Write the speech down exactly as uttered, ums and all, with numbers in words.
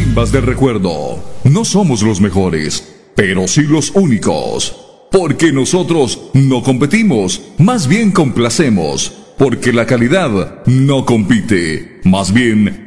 Chimbas del recuerdo. No somos los mejores, pero sí los únicos. Porque nosotros no competimos, más bien complacemos. Porque la calidad no compite, más bien